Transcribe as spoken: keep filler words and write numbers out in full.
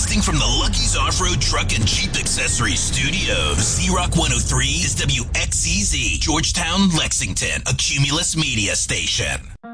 Broadcasting from the Lucky's Off-Road Truck and Jeep Accessories Studios. Z-Rock one oh three is W X Z Z, Georgetown, Lexington, a Cumulus media station.